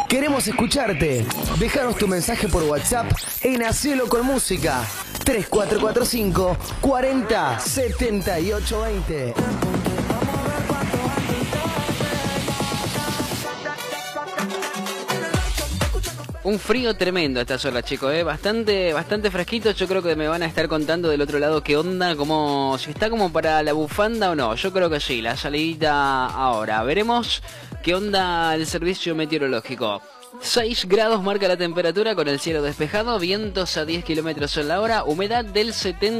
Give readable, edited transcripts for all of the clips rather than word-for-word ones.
Queremos escucharte. Déjanos tu mensaje por WhatsApp en Hacelo con Música. 3445 40 78 20. Un frío tremendo a estas horas, chicos, bastante fresquito. Yo creo que me van a estar contando del otro lado qué onda, como si está como para la bufanda o no. Yo creo que sí, la salidita ahora. Veremos qué onda el servicio meteorológico. 6 grados marca la temperatura con el cielo despejado, vientos a 10 kilómetros en la hora, humedad del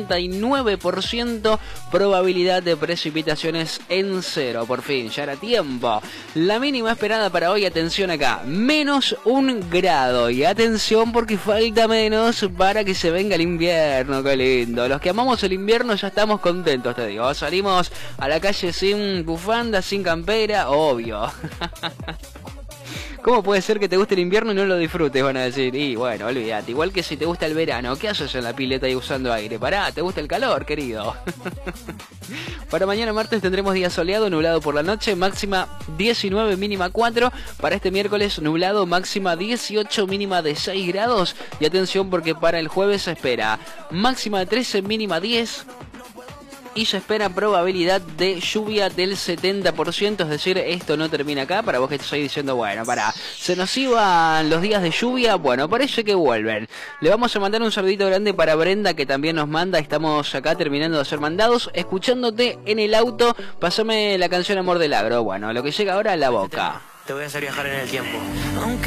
79%, probabilidad de precipitaciones en 0. Por fin, ya era tiempo. La mínima esperada para hoy, atención acá, -1 grado. Y atención porque falta menos para que se venga el invierno, qué lindo. Los que amamos el invierno ya estamos contentos, te digo. Salimos a la calle sin bufanda, sin campera, obvio. ¿Cómo puede ser que te guste el invierno y no lo disfrutes? Van a decir, y bueno, olvídate. Igual que si te gusta el verano, ¿qué haces en la pileta y usando aire? Pará, ¿te gusta el calor, querido? Para mañana martes tendremos día soleado, nublado por la noche, máxima 19, mínima 4. Para este miércoles, nublado, máxima 18, mínima de 6 grados. Y atención porque para el jueves se espera máxima de 13, mínima 10. Y se espera probabilidad de lluvia del 70%, es decir, esto no termina acá. Para vos que estás ahí diciendo, bueno, se nos iban los días de lluvia, bueno, parece que vuelven. Le vamos a mandar un saludito grande para Brenda, que también nos manda. Estamos acá terminando de hacer mandados, escuchándote en el auto. Pásame la canción Amor del Agro. Bueno, lo que llega ahora a la boca. Te voy a hacer viajar en el tiempo.